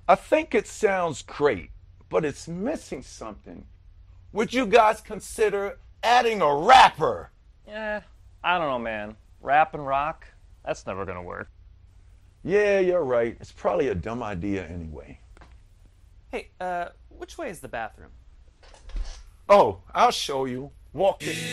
I think it sounds great, but it's missing something. Would you guys consider adding a rapper? Yeah, I don't know, man. Rap and rock? That's never gonna work. Yeah, you're right. It's probably a dumb idea anyway. Hey, which way is the bathroom? Oh, I'll show you. Walk this